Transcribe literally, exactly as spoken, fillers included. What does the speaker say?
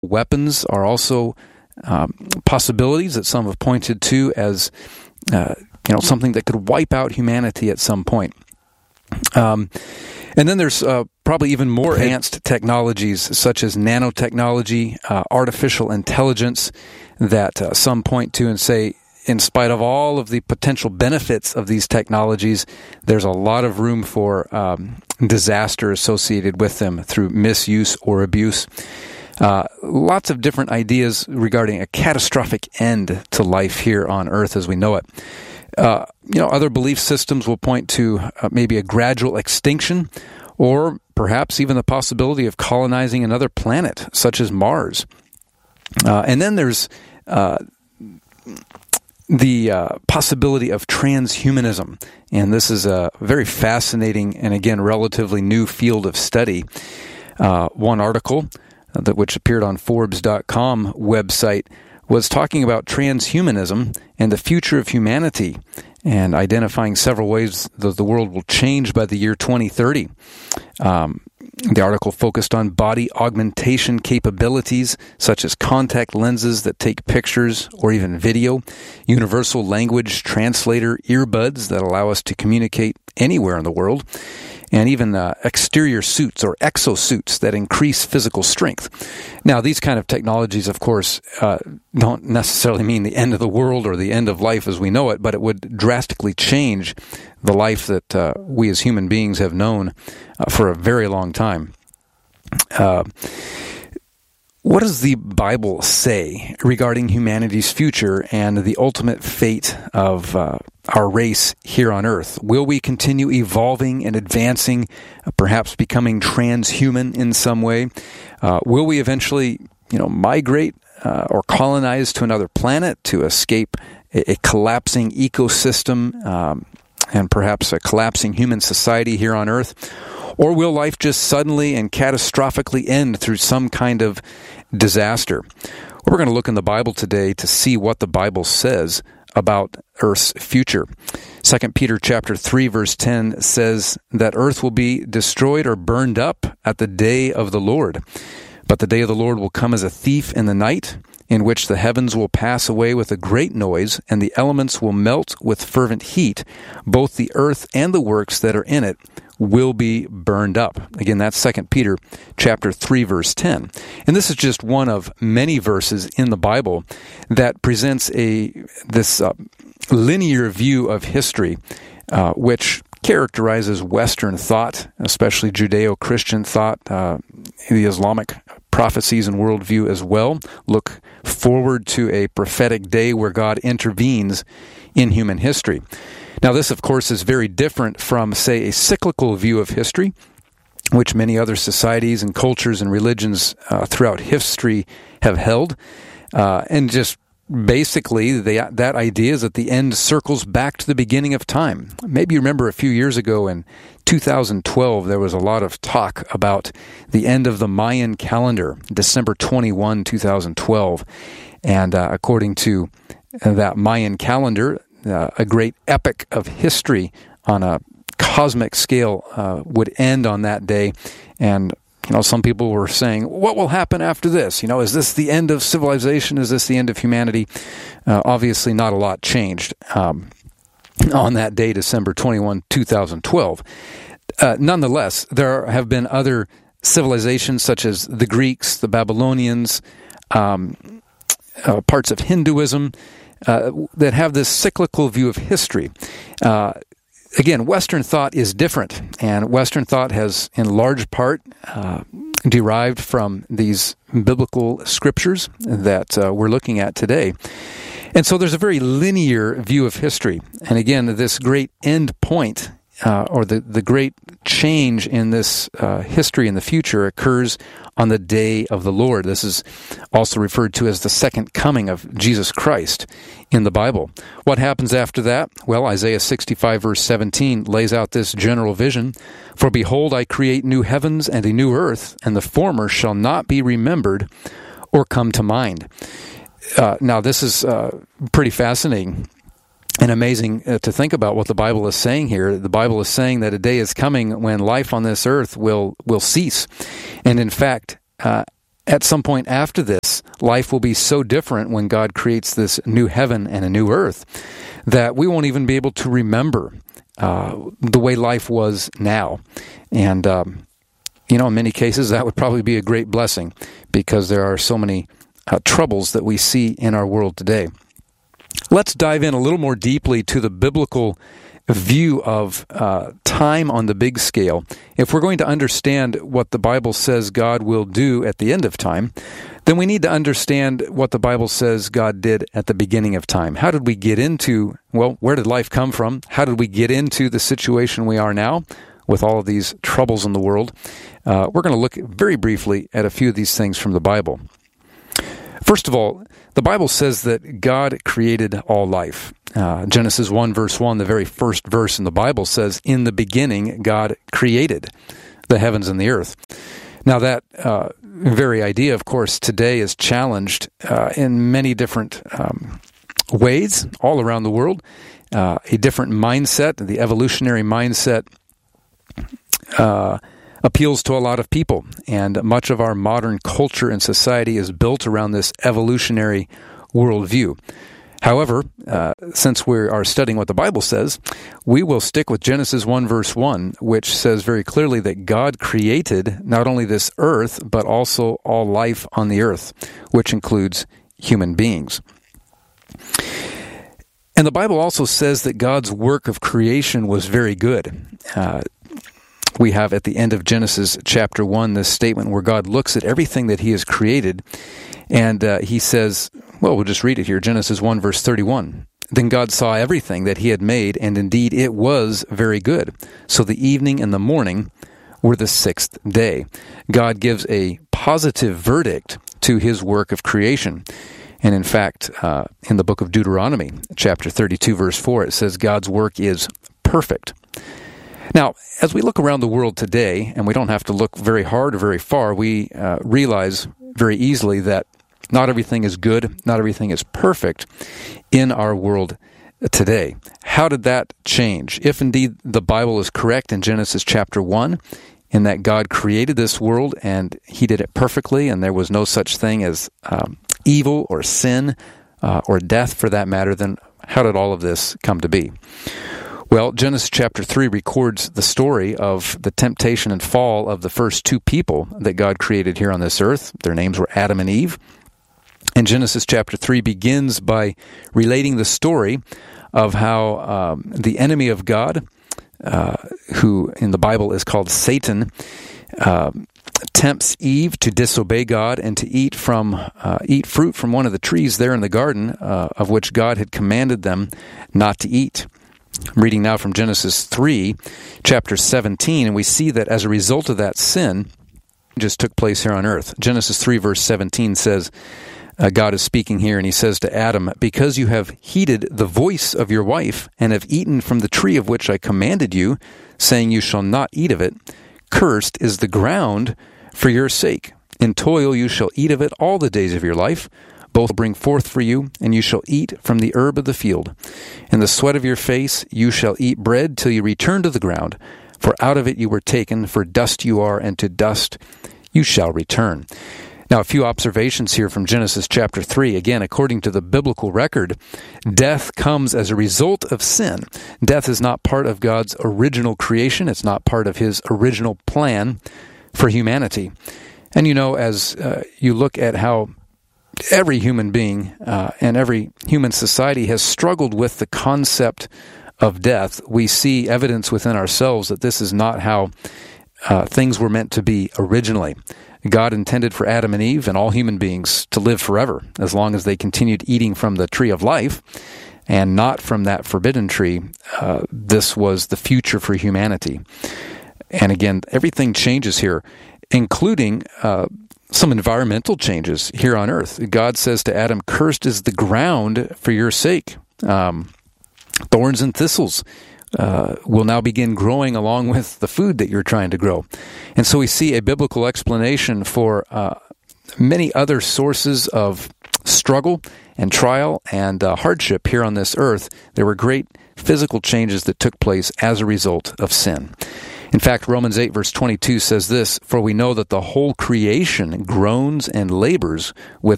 weapons are also um, possibilities that some have pointed to as uh, you know something that could wipe out humanity at some point. Um, and then there's uh, probably even more advanced technologies such as nanotechnology, uh, artificial intelligence, that uh, some point to and say, in spite of all of the potential benefits of these technologies, there's a lot of room for um, disaster associated with them through misuse or abuse. Uh, lots of different ideas regarding a catastrophic end to life here on Earth as we know it. Uh, you know, other belief systems will point to uh, maybe a gradual extinction, or perhaps even the possibility of colonizing another planet, such as Mars. Uh, and then there's uh, the uh, possibility of transhumanism, and this is a very fascinating and, again, relatively new field of study. Uh, one article that which appeared on Forbes dot com website was talking about transhumanism and the future of humanity, and identifying several ways that the world will change by the year twenty thirty. Um, the article focused on body augmentation capabilities, such as contact lenses that take pictures or even video, universal language translator earbuds that allow us to communicate anywhere in the world, and even uh, exterior suits or exosuits that increase physical strength. Now, these kind of technologies, of course, uh, don't necessarily mean the end of the world or the end of life as we know it, but it would drastically change the life that uh, we as human beings have known uh, for a very long time. Uh, what does the Bible say regarding humanity's future and the ultimate fate of uh, our race here on Earth? Will we continue evolving and advancing, uh, perhaps becoming transhuman in some way? Uh, will we eventually, you know, migrate uh, or colonize to another planet to escape a, a collapsing ecosystem um, and perhaps a collapsing human society here on Earth? Or will life just suddenly and catastrophically end through some kind of disaster? We're going to look in the Bible today to see what the Bible says about Earth's future. Second Peter chapter three verse ten says that Earth will be destroyed or burned up at the day of the Lord. But the day of the Lord will come as a thief in the night, in which the heavens will pass away with a great noise, and the elements will melt with fervent heat. Both the earth and the works that are in it will be burned up. Again, that's Second Peter chapter three, verse ten. And this is just one of many verses in the Bible that presents a this uh, linear view of history, uh, which characterizes Western thought, especially Judeo-Christian thought, uh, the Islamic prophecies and worldview as well. Look forward to a prophetic day where God intervenes in human history. Now, this, of course, is very different from, say, a cyclical view of history, which many other societies and cultures and religions uh, throughout history have held. Uh, and just basically, they, that idea is that the end circles back to the beginning of time. Maybe you remember a few years ago in two thousand twelve, there was a lot of talk about the end of the Mayan calendar, December twenty-first, twenty twelve. And uh, according to that Mayan calendar, uh, a great epic of history on a cosmic scale uh, would end on that day. And you know, some people were saying, what will happen after this? You know, is this the end of civilization? Is this the end of humanity? Uh, obviously, not a lot changed um, on that day, December twenty-first, twenty twelve. Uh, nonetheless, there have been other civilizations such as the Greeks, the Babylonians, um, uh, parts of Hinduism uh, that have this cyclical view of history. Uh, Again, Western thought is different, and Western thought has, in large part, uh, derived from these biblical scriptures that uh, we're looking at today. And so there's a very linear view of history. And again, this great end point, uh, or the, the great change in this uh, history in the future occurs on the day of the Lord. This is also referred to as the second coming of Jesus Christ in the Bible. What happens after that? Well, Isaiah sixty-five verse seventeen lays out this general vision. For behold, I create new heavens and a new earth, and the former shall not be remembered or come to mind. Uh, now, this is uh, pretty fascinating and amazing uh, to think about what the Bible is saying here. The Bible is saying that a day is coming when life on this earth will will cease. And in fact, uh, at some point after this, life will be so different when God creates this new heaven and a new earth that we won't even be able to remember uh, the way life was now. And, um, you know, in many cases, that would probably be a great blessing because there are so many uh, troubles that we see in our world today. Let's dive in a little more deeply to the biblical view of uh, time on the big scale. If we're going to understand what the Bible says God will do at the end of time, then we need to understand what the Bible says God did at the beginning of time. How did we get into, well, where did life come from? How did we get into the situation we are now with all of these troubles in the world? Uh, we're going to look very briefly at a few of these things from the Bible. First of all, the Bible says that God created all life. Uh, Genesis one, verse one, the very first verse in the Bible says, "In the beginning, God created the heavens and the earth." Now, that uh, very idea, of course, today is challenged uh, in many different um, ways all around the world. Uh, a different mindset, the evolutionary mindset, uh, appeals to a lot of people, and much of our modern culture and society is built around this evolutionary worldview. However, uh, since we are studying what the Bible says, we will stick with Genesis one, verse one, which says very clearly that God created not only this earth, but also all life on the earth, which includes human beings. And the Bible also says that God's work of creation was very good. Uh, we have at the end of Genesis chapter one this statement where God looks at everything that he has created, and uh, he says, well, we'll just read it here, Genesis one, verse thirty-one. "Then God saw everything that he had made, and indeed it was very good. So the evening and the morning were the sixth day." God gives a positive verdict to his work of creation. And in fact, uh, in the book of Deuteronomy, chapter thirty-two, verse four, it says God's work is perfect. Now, as we look around the world today, and we don't have to look very hard or very far, we uh, realize very easily that not everything is good, not everything is perfect in our world today. How did that change? If indeed the Bible is correct in Genesis chapter one, in that God created this world and he did it perfectly, and there was no such thing as um, evil or sin uh, or death for that matter, then how did all of this come to be? Well, Genesis chapter three records the story of the temptation and fall of the first two people that God created here on this earth. Their names were Adam and Eve. And Genesis chapter three begins by relating the story of how um, the enemy of God, uh, who in the Bible is called Satan, uh, tempts Eve to disobey God and to eat from uh, eat fruit from one of the trees there in the garden, uh, of which God had commanded them not to eat. I'm reading now from Genesis three, chapter seventeen, and we see that as a result of that sin, just took place here on earth. Genesis three, verse seventeen says, uh, God is speaking here, and he says to Adam, "Because you have heeded the voice of your wife, and have eaten from the tree of which I commanded you, saying you shall not eat of it, cursed is the ground for your sake. In toil you shall eat of it all the days of your life. Both will bring forth for you, and you shall eat from the herb of the field. In the sweat of your face you shall eat bread till you return to the ground, for out of it you were taken, for dust you are, and to dust you shall return." Now, a few observations here from Genesis chapter three. Again, according to the biblical record, death comes as a result of sin. Death is not part of God's original creation. It's not part of his original plan for humanity. And you know, as uh, you look at how every human being uh, and every human society has struggled with the concept of death, we see evidence within ourselves that this is not how uh, things were meant to be originally. God intended for Adam and Eve and all human beings to live forever as long as they continued eating from the tree of life and not from that forbidden tree. Uh, this was the future for humanity. And again, everything changes here, including uh, some environmental changes here on earth. God says to Adam, "Cursed is the ground for your sake." Um, thorns and thistles uh, will now begin growing along with the food that you're trying to grow. And so we see a biblical explanation for uh, many other sources of struggle and trial and uh, hardship here on this earth. There were great physical changes that took place as a result of sin. In fact, Romans eight verse twenty-two says this, "For we know that the whole creation groans and labors with